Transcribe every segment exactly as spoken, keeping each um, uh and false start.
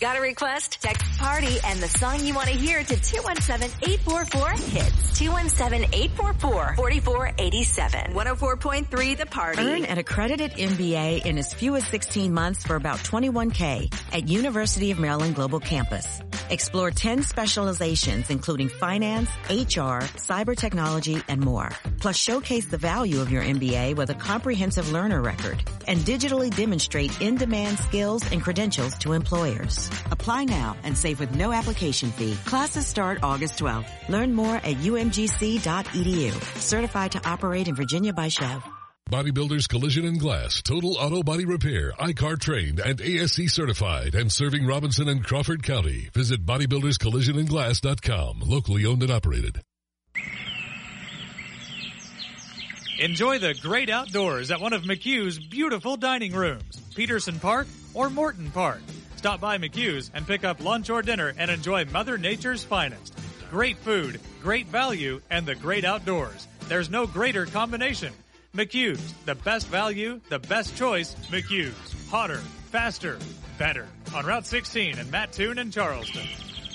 Got a request? Text PARTY and the song you want to hear to two one seven, eight four four, HITS. two one seven, eight four four, four four eight seven. one oh four point three The Party. Earn an accredited M B A in as few as sixteen months for about twenty-one K at University of Maryland Global Campus. Explore ten specializations including finance, H R, cyber technology, and more. Plus showcase the value of your M B A with a comprehensive learner record and digitally demonstrate in-demand skills and credentials to employers. Apply now and save with no application fee. Classes start August twelfth. Learn more at U M G C dot E D U. Certified to operate in Virginia by Chev. Bodybuilders Collision and Glass, total auto body repair, I C A R trained and A S C certified and serving Robinson and Crawford County. Visit bodybuilders collision and glass dot com. Locally owned and operated. Enjoy the great outdoors at one of McHugh's beautiful dining rooms, Peterson Park or Morton Park. Stop by McHugh's and pick up lunch or dinner and enjoy Mother Nature's finest. Great food, great value, and the great outdoors. There's no greater combination. McHugh's, the best value, the best choice, McHugh's. Hotter, faster, better. On Route sixteen in Mattoon and Charleston.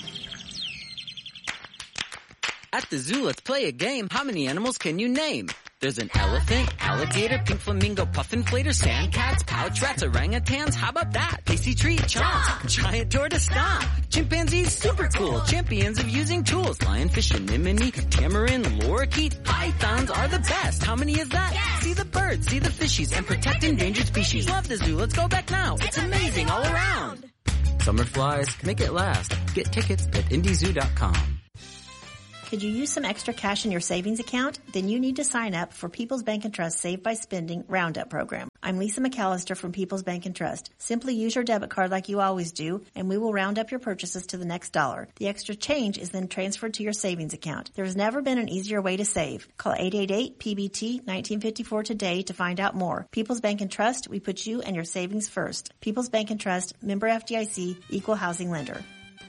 At the zoo, let's play a game. How many animals can you name? There's an elephant, alligator, pink flamingo, puffin flater, sand cats, pouch rats, orangutans. How about that? Tasty treat, chomp, giant tortoise, stomp. Chimpanzees, super cool, champions of using tools. Lionfish, anemone, tamarin, lorikeet. Pythons are the best. How many is that? Yes. See the birds, see the fishies, and protect endangered species. Love the zoo. Let's go back now. It's amazing all around. Summer flies, make it last. Get tickets at indie zoo dot com. Could you use some extra cash in your savings account? Then you need to sign up for People's Bank and Trust Save by Spending Roundup program. I'm Lisa McAllister from People's Bank and Trust. Simply use your debit card like you always do, and we will round up your purchases to the next dollar. The extra change is then transferred to your savings account. There has never been an easier way to save. Call eight eight eight P B T nineteen fifty-four today to find out more. People's Bank and Trust, we put you and your savings first. People's Bank and Trust, member F D I C, equal housing lender.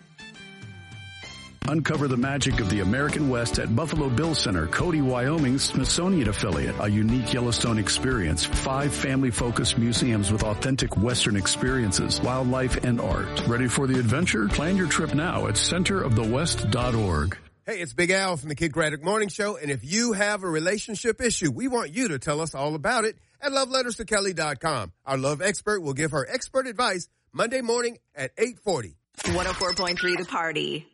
Uncover the magic of the American West at Buffalo Bill Center, Cody, Wyoming's Smithsonian affiliate. A unique Yellowstone experience. Five family-focused museums with authentic Western experiences, wildlife, and art. Ready for the adventure? Plan your trip now at center of the west dot org. Hey, it's Big Al from the Kid Craddock Morning Show, and if you have a relationship issue, we want you to tell us all about it at love letters to kelly dot com. Our love expert will give her expert advice Monday morning at eight forty. one oh four point three The Party.